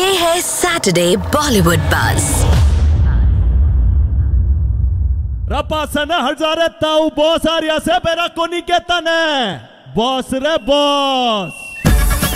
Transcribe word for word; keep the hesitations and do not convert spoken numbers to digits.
ये है Saturday Bollywood buzz. Rapasana Hazare Tau Boss Aria Sebera Koniketane Boss Re Boss